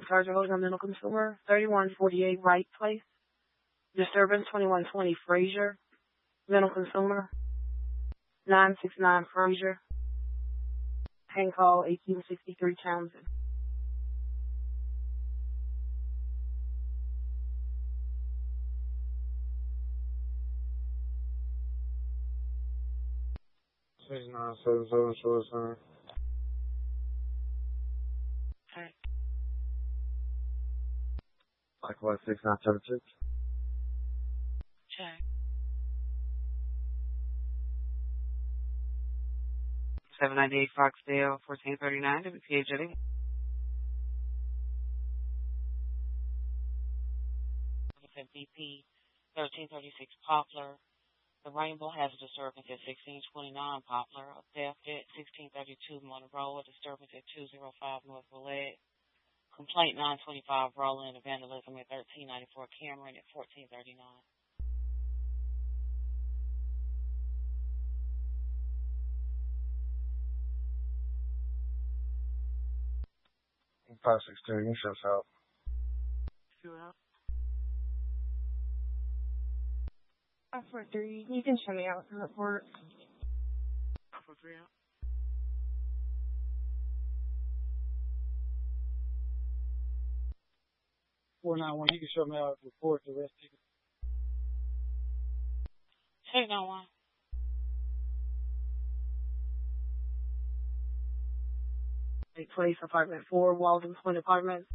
Sergeant Hogan, mental consumer, 3148 Wright Place. Disturbance 2120 Frazier, mental consumer, 969 Frazier. Hang call 1863 Townsend. Okay. Likewise, 6976. Check. 798 Foxdale, 1439, WPHJ. BP 1336 Poplar. The Rainbow has a disturbance at 1629 Poplar. A theft at 1632 Monroe. A disturbance at 205 North Willette. Complaint 925 Roland. Vandalism at 1394 Cameron at 1439. 562, you show us out. Sure. 543, you can show me out the report. 543 out. $491, you can show me out the report, the rest ticket. 691. Place, apartment 4, Walden Point Apartments.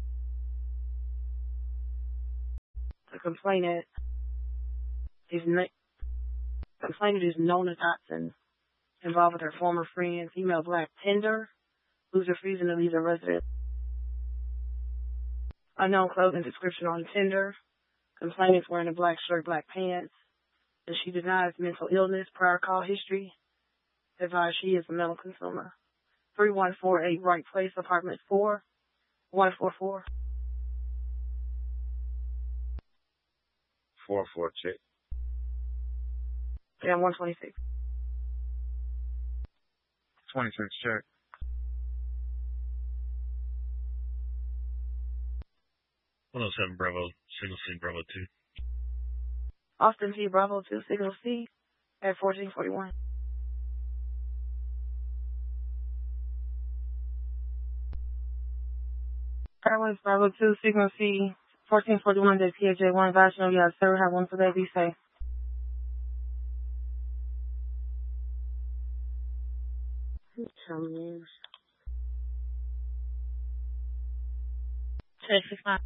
The complainant is Nona Dotson, involved with her former friend, female black tender, who's refusing to leave the residence. Unknown clothing description on Tinder. Complainant's wearing a black shirt, black pants, and she denies mental illness, prior call history. Advised she is a mental consumer. 3148 Wright Place, apartment 4, 144. 44 check. Yeah, 126. 26 check. 107 Bravo, Signal C, Bravo 2. Austin T, Bravo 2, Signal C, at 1441. Airways Bravo 2, Signal C, 1441, PHJ1, Vaginal, yeah, sir, have one for that, be safe. Check 69.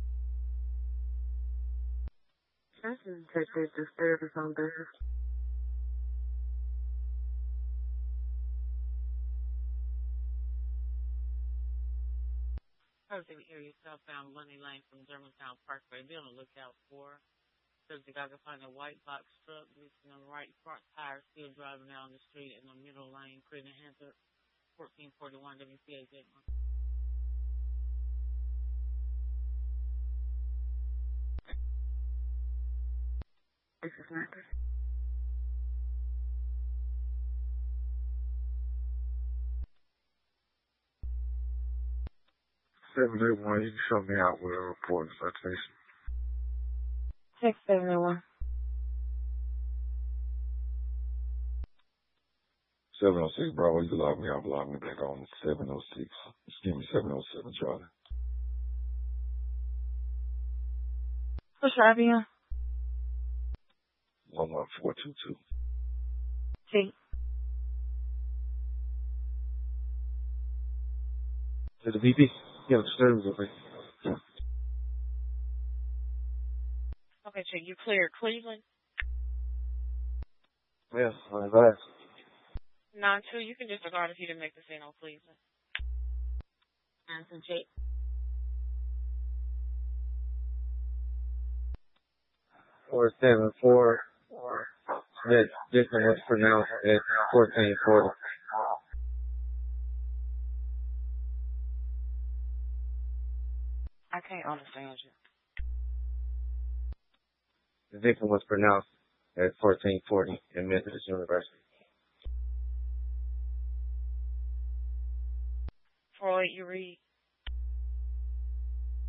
Check this disturbance on there. Thursday area southbound Lundy Lane from Germantown Parkway. Be on the lookout for Thursday. I can find a white box truck leasing on the right front tire, still driving down the street in the middle lane, creating a hazard. 1441 WPHJ. This is Marcus. Seven eight one, you can show me out with a report and citation. 671. 706 Bravo, you can log me out, log me back on 706. Excuse me, 707 Charlie. What's your IBM? 11422. T. To the VP. Yeah, the disturbance over here. Okay, check. You clear Cleveland? Yes, my advice. 9-2, you can disregard if you didn't make the scene on Cleveland. 9-2, Jake. Or 7-4, that different was pronounced at 1440. I can't understand you. The victim was pronounced at 1440 in Methodist University. 408, you read.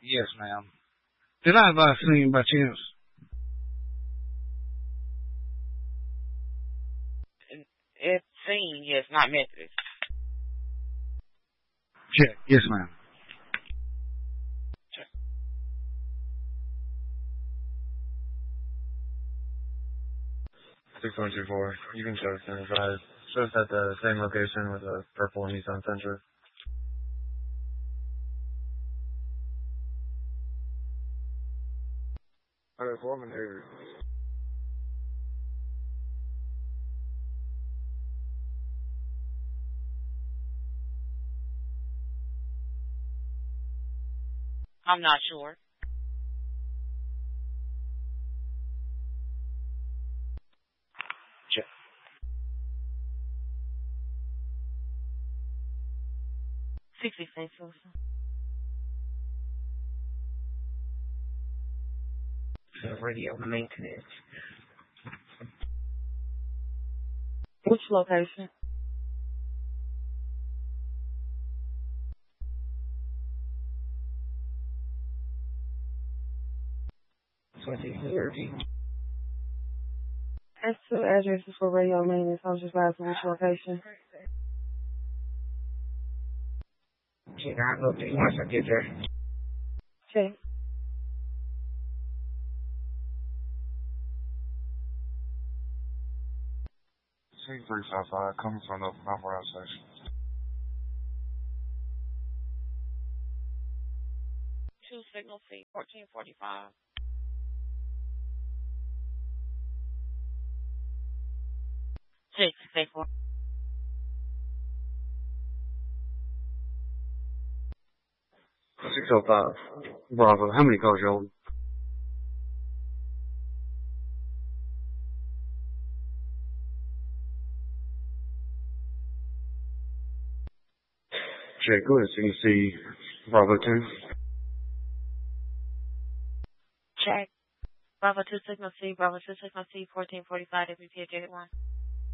Yes, ma'am. Did I have a name by chance? It's seen, yes, not Methodist. Check. Yes, ma'am. Check. 6124. You can show us and advise. Show us at the same location with a purple Nissan Sentra. I got foreman area. I'm not sure. Check. Radio maintenance. Which location? That's two addresses for radio maintenance. I was just asking which location. Check out update once I get there. Check. C355 coming from the Mount Brown section. 2 Signal C, 1445. Check, stay for. 605. Bravo. How many calls you holding? Check. Go ahead so you can see Bravo 2. Check. Bravo 2 Signal C, Bravo 2 Signal C, 1445, WPA 1.